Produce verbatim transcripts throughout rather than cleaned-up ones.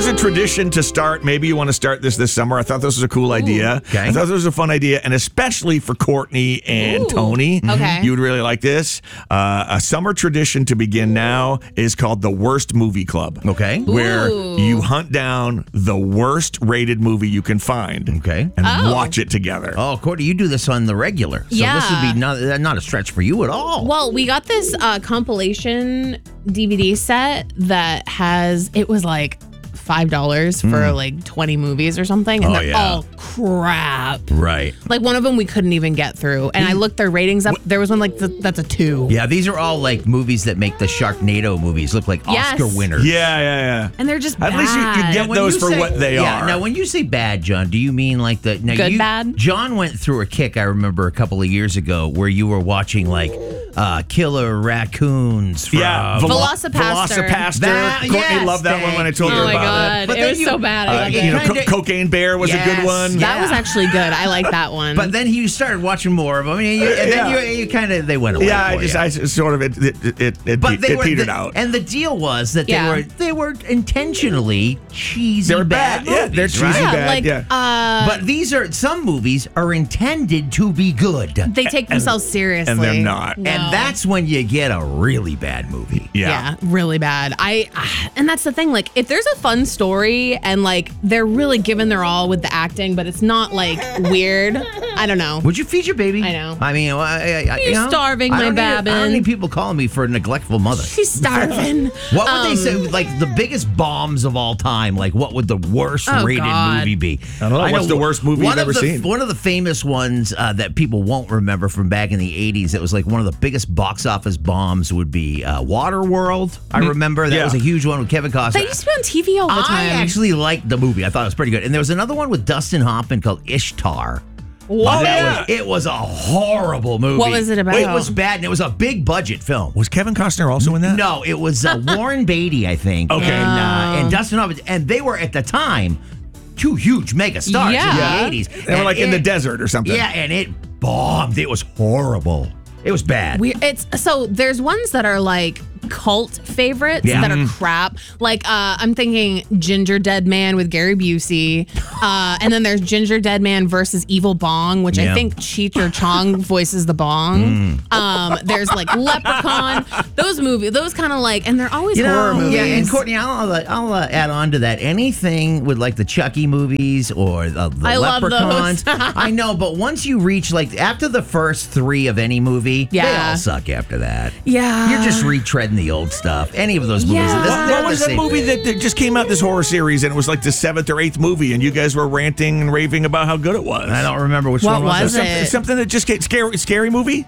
here's a tradition to start. Maybe you want to start this this summer. I thought this was a cool idea. Okay. I thought this was a fun idea, and especially for Courtney and Ooh. Tony. Okay. You would really like this. Uh, a summer tradition to begin now is called the Worst Movie Club. Okay. Where Ooh. you hunt down the worst rated movie you can find. Okay. And Oh. watch it together. Oh, Courtney, you do this on the regular. So Yeah. this would be not, not a stretch for you at all. Well, we got this uh, compilation D V D set that has, it was like five dollars for like twenty movies or something. And Oh, they're yeah. all crap. Right. Like one of them we couldn't even get through. And I looked their ratings up. There was one like, th- that's a two. Yeah, these are all like movies that make the Sharknado movies look like Yes. Oscar winners. Yeah, yeah, yeah. And they're just At bad. least you, you Now, get when those you for say- what they yeah, are. Now, when you say bad, John, do you mean like the now Good you, bad? John went through a kick. I remember a couple of years ago where you were watching like uh, Killer Raccoons. From, Yeah, Velo- Velo- Velocipaster. Velocipaster. That- Courtney yes, loved that one when I told Oh her my about God. it. It But then was you- so bad. I Uh, loved you it. know, Kinda- Co- Cocaine Bear was Yes. a good one. Yeah. That was actually good. I like that one. But then you started watching more of them, and, you, and Yeah. then you, you kind of they went away. Yeah, I for just, you. I just sort of it, it, it, it, But it, they it were petered the- out. and the deal was that Yeah. they were they were intentionally cheesy. They were bad. Yeah, movies, they're cheesy right? yeah, bad, like yeah. uh, But these are some movies are intended to be good, they take themselves seriously, and they're not. No. and that's when you get a really bad movie. yeah. Yeah, really bad. I and that's the thing. Like, if there's a fun story and like they're really giving their all with the acting, but it's not like weird. I don't know. Would you feed your baby? I know. I mean, I, I, I, you You're know, starving, I my don't need- I don't Babin. need people calling me for a neglectful mother. She's starving. What would Um, they say? Like the biggest bombs of all time. Like what would the worst Oh, rated God. movie be? I don't know. What's the worst movie one you've of ever the, seen? One of the famous ones uh, that people won't remember from back in the eighties. It was like one of the biggest box office bombs. Would be uh, Waterworld. I remember that Yeah. was a huge one with Kevin Costner. That used to be on T V all the I time. actually liked the movie. I thought it was pretty good. And there was another one with Dustin Hoffman called Ishtar. What? That yeah. was, it was a horrible movie. What was it about? It was bad, and it was a big budget film. Was Kevin Costner also in that? No, it was uh, Warren Beatty, I think. Okay. And, uh, and Dustin Hoffman. And they were, at the time, two huge mega stars Yeah. in the eighties. They were And like in it- the desert or something. Yeah, and it bombed. It was horrible. It was bad. We, it's so there's ones that are like cult favorites Yeah. that are crap. Like uh, I'm thinking Ginger Dead Man with Gary Busey, uh, and then there's Ginger Dead Man versus Evil Bong, which Yeah. I think Cheech or Chong voices the Bong. Um, there's like Leprechaun. Those movies, those kind of like, and they're always You horror know, movies. yeah, and Courtney, I'll, uh, I'll uh, add on to that. Anything with like the Chucky movies or uh, the I love Leprechauns. those. I know, but once you reach like after the first three of any movie, they Yeah. all suck after that. Yeah. You're just retreading the old stuff. Any of those movies. Yeah. This- What, they're what the was that same movie thing. that, that just came out, this horror series, and it was like the seventh or eighth movie, and you guys were ranting and raving about how good it was? I don't remember which What one was, was it. it? Something, something that just came, scary, scary movie?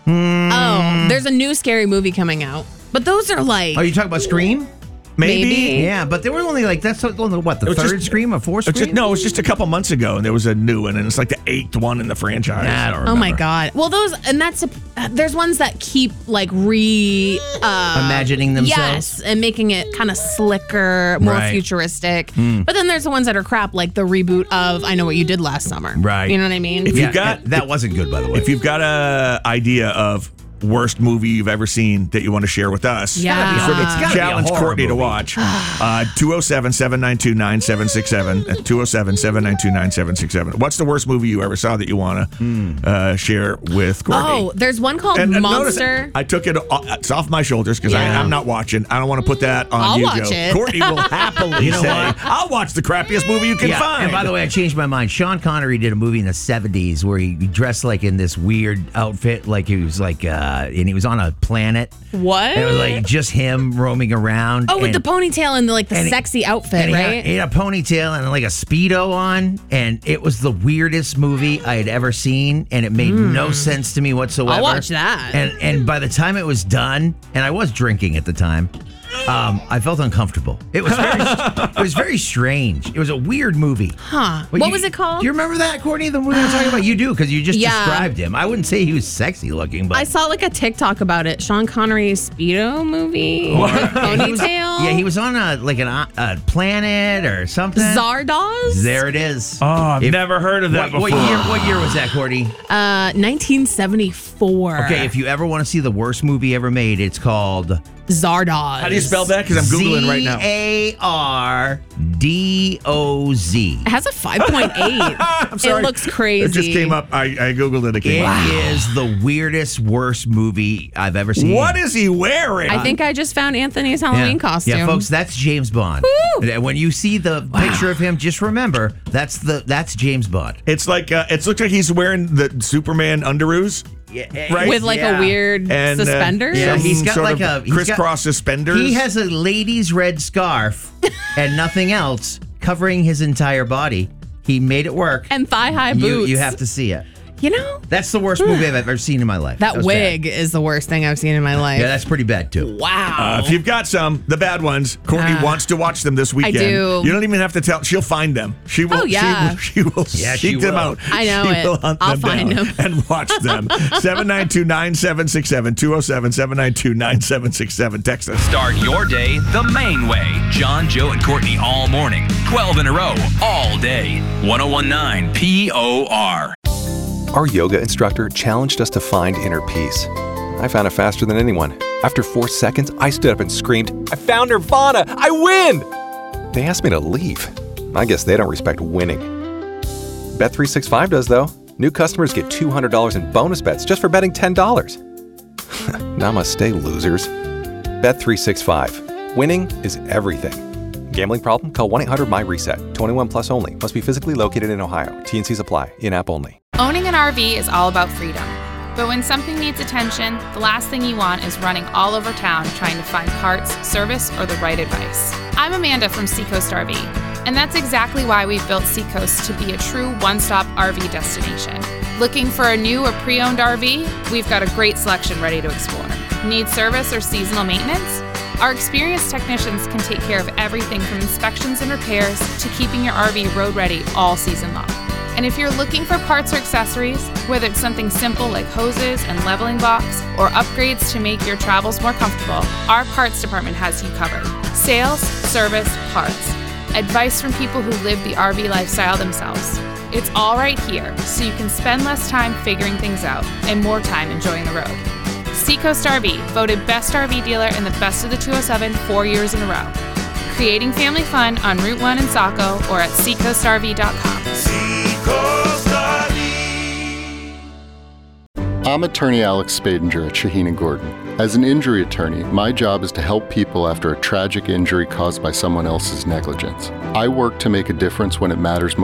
Oh, there's a new scary movie coming out, but those are like Are you talking about Scream? Maybe. Maybe. Yeah, but they were only like that's only what the It was third just- Scream or fourth It's Scream? just, no, it was just a couple months ago, and there was a new one, and it's like the eighth one in the franchise. Nah, I don't Oh my remember. god! Well, those and that's a, uh, there's ones that keep like re uh, Imagining themselves. yes, and making it kind of slicker, more Right. futuristic. But then there's the ones that are crap, like the reboot of I Know What You Did Last Summer. Right. You know what I mean? If Yeah, you got- that, that wasn't good, by the way. If you've got a idea of worst movie you've ever seen that you want to share with us, Yeah. you sort of It's gotta be a challenge horror Courtney to movie. watch. Uh, two oh seven, seven nine two, nine seven six seven. two oh seven, seven nine two, nine seven six seven. What's the worst movie you ever saw that you want to uh, share with Courtney? Oh, there's one called And- and notice, Monster. I took it. o- It's off my shoulders because Yeah. I'm not watching. I don't want to put that on I'll you, watch Joe. it. Courtney will happily You know say, what? "I'll watch the crappiest movie you can yeah, find." and by the way, I changed my mind. Sean Connery did a movie in the seventies where he dressed like in this weird outfit, like he was like, uh, and he was on a planet. What? And it was like just him roaming around. oh, with and- the ponytail and the like the and he- sexy outfit, and he had- right? He had, a ponytail and like a Speedo on, and it was the weirdest movie I had ever seen, and it made no sense to me whatsoever. I'll watch that. And and by the time it was done, and I was drinking at the time, um, I felt uncomfortable. It was very, it was very strange. It was a weird movie. huh? But What you- was it called? Do you remember that, Courtney? The movie I'm talking about? You do, because you just Yeah. described him. I wouldn't say he was sexy looking, but I saw like a TikTok about it. Sean Connery's Speedo movie, ponytail. Yeah, he was on a like an, uh, a planet or something. Zardoz? There it is. Oh, I've If- never heard of that what, before. what year? What year was that, Courtney? Uh, nineteen seventy-four. Okay, if you ever want to see the worst movie ever made, it's called Zardoz. How do you spell that? Because I'm Googling right now. Z A R D O Z. It has a five point eight. I'm sorry. It looks crazy. It just came up. I, I Googled it. It came It up. is the weirdest, worst movie I've ever seen. What is he wearing? I think I just found Anthony's Halloween yeah. costume. Yeah, folks, that's James Bond. And When you see the picture of him, just remember that's the that's James Bond. It's like uh, it looks like he's wearing the Superman underoos. Yeah, Right? With like yeah. a weird And, uh, suspenders. Yeah, Some he's got sort like of a he's got- crisscross suspenders. He has a lady's red scarf and nothing else covering his entire body. He made it work. And thigh-high you, boots. You have to see it. You know, That's the worst movie I've ever seen in my life. that was wig bad. is the worst thing I've seen in my life. Yeah, that's pretty bad too. wow. Uh, if you've got some, the bad ones, Courtney Ah. wants to watch them this weekend. do. You don't even have to tell. She'll find them. She will. Oh, yeah. She will, she will Yeah, seek she them will. out. I know she it. Will hunt I'll them find down them. and watch them. seven nine two, nine seven six seven, two oh seven, seven nine two, nine seven six seven. Text us. Start your day the main way. John, Joe, and Courtney all morning. twelve in a row, all day. ten nineteen P O R. Our yoga instructor challenged us to find inner peace. I found it faster than anyone. After four seconds, I stood up and screamed, "I found Nirvana! I win!" They asked me to leave. I guess they don't respect winning. Bet three sixty-five does, though. New customers get two hundred dollars in bonus bets just for betting ten dollars. Namaste, losers. Bet three sixty-five. Winning is everything. Gambling problem? Call one eight hundred my reset. twenty-one plus only. Must be physically located in Ohio. T and Cs apply. In-app only. Owning an R V is all about freedom. But when something needs attention, the last thing you want is running all over town trying to find parts, service, or the right advice. I'm Amanda from Seacoast R V, and that's exactly why we've built Seacoast to be a true one-stop R V destination. Looking for a new or pre-owned R V? We've got a great selection ready to explore. Need service or seasonal maintenance? Our experienced technicians can take care of everything from inspections and repairs to keeping your R V road ready all season long. And if you're looking for parts or accessories, whether it's something simple like hoses and leveling blocks, or upgrades to make your travels more comfortable, our parts department has you covered. Sales, service, parts. Advice from people who live the R V lifestyle themselves. It's all right here, so you can spend less time figuring things out and more time enjoying the road. Seacoast R V, voted Best R V Dealer in the Best of the two oh seven four years in a row. Creating family fun on Route one in Saco or at seacoast R V dot com. I'm attorney Alex Spadinger at Shaheen and Gordon. As an injury attorney, my job is to help people after a tragic injury caused by someone else's negligence. I work to make a difference when it matters most.